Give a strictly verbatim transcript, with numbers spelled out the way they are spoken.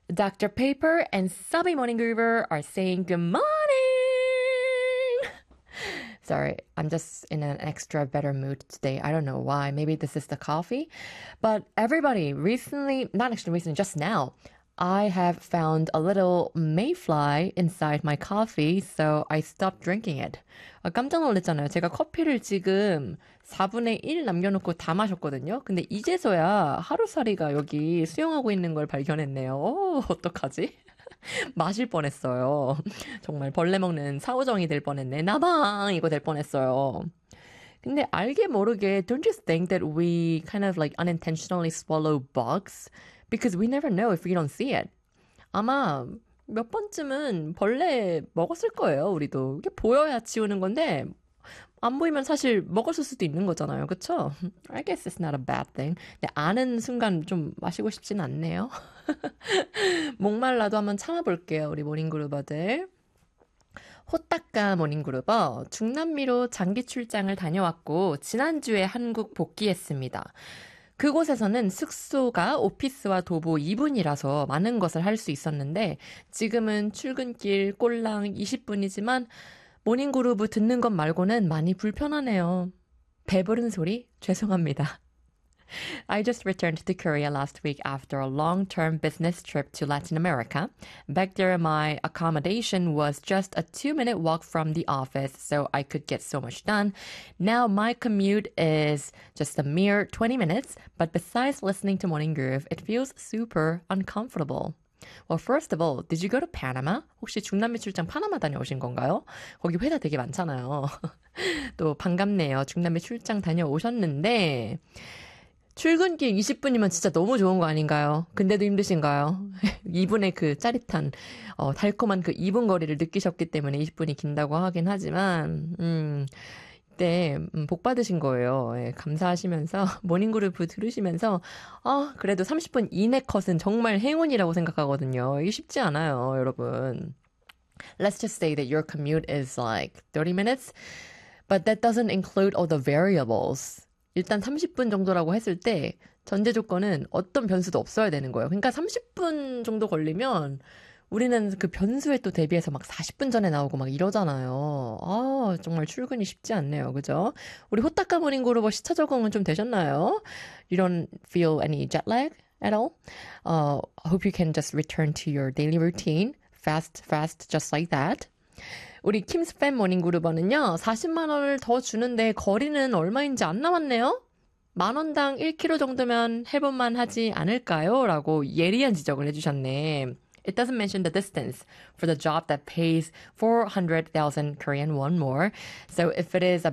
doctor Paper and Subby Morning Groover are saying good morning. Sorry, I'm just in an extra better mood today. I don't know why. Maybe this is the coffee. But everybody, recently, not actually recently, just now, I have found a little mayfly inside my coffee, so I stopped drinking it. 아, 깜짝 놀랐잖아요. 제가 커피를 지금 사분의 일 남겨놓고 다 마셨거든요. 근데 이제서야 하루살이가 여기 수영하고 있는 걸 발견했네요. 오, 어떡하지? 마실 뻔했어요. 정말 벌레 먹는 사오정이 될 뻔했네. 나방! 이거 될 뻔했어요. 근데 알게 모르게 don't you think that we kind of like unintentionally swallow bugs? Because we never know if we don't see it. 아마 몇 번쯤은 벌레 먹었을 거예요, 우리도. 이게 보여야 치우는 건데 안 보이면 사실 먹었을 수도 있는 거잖아요. 그쵸? I guess it's not a bad thing. 근데 아는 순간 좀 마시고 싶진 않네요. 목말라도 한번 참아볼게요, 우리 모닝그루버들. 호따까 모닝그루버, 중남미로 장기 출장을 다녀왔고 지난주에 한국 복귀했습니다. 그곳에서는 숙소가 오피스와 도보 이 분이라서 많은 것을 할 수 있었는데 지금은 출근길 꼴랑 이십 분이지만 모닝그루브 듣는 것 말고는 많이 불편하네요. 배부른 소리 죄송합니다. I just returned to Korea last week after a long-term business trip to Latin America. Back there, my accommodation was just a two-minute walk from the office, so I could get so much done. Now my commute is just a mere twenty minutes, but besides listening to Morning Groove, it feels super uncomfortable. Well, first of all, did you go to Panama? 혹시 중남미 출장 파나마 다녀오신 건가요? 거기 회사 되게 많잖아요. 또 반갑네요. 중남미 출장 다녀오셨는데 출근길 이십 분이면 진짜 너무 좋은 거 아닌가요? 근데도 힘드신가요? 이 분의 그 짜릿한 어, 달콤한 그 이 분 거리를 느끼셨기 때문에 이십 분이 긴다고 하긴 하지만 음, 이때 음, 복 받으신 거예요. 예, 감사하시면서 모닝그룹 들으시면서 아 그래도 삼십 분 이내 컷은 정말 행운이라고 생각하거든요. 이게 쉽지 않아요, 여러분. Let's just say that your commute is like thirty minutes, but that doesn't include all the variables. 일단 삼십 분 정도라고 했을 때 전제 조건은 어떤 변수도 없어야 되는 거예요. 그러니까 삼십 분 정도 걸리면 우리는 그 변수에 또 대비해서 막 사십 분 전에 나오고 막 이러잖아요. 아, 정말 출근이 쉽지 않네요. 그죠? 우리 호따까 모닝그루버 시차 적응은 좀 되셨나요? You don't feel any jet lag at all? Uh, hope you can just return to your daily routine fast, fast, just like that. 우리 킴스팸 모닝그루버는요. 사십만 원을 더 주는데 거리는 얼마인지 안 남았네요. 만 원당 일 킬로미터 정도면 해볼만 하지 않을까요? 라고 예리한 지적을 해주셨네. It doesn't mention the distance for the job that pays four hundred thousand Korean won more. So if it is